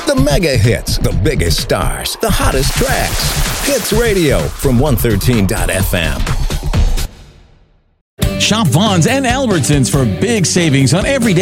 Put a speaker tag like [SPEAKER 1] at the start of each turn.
[SPEAKER 1] The mega hits, the biggest stars, the hottest tracks. Hits Radio from 113.fm.
[SPEAKER 2] Shop Vaughn's and Albertsons for big savings on everyday